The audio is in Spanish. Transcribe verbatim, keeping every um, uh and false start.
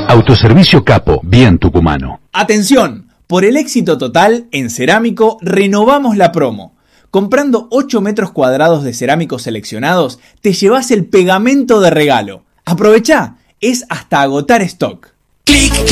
Autoservicio Capo, bien tucumano. Atención, por el éxito total, en Cerámico renovamos la promo. Comprando ocho metros cuadrados de cerámicos seleccionados, te llevas el pegamento de regalo. Aprovechá, es hasta agotar stock. Clic.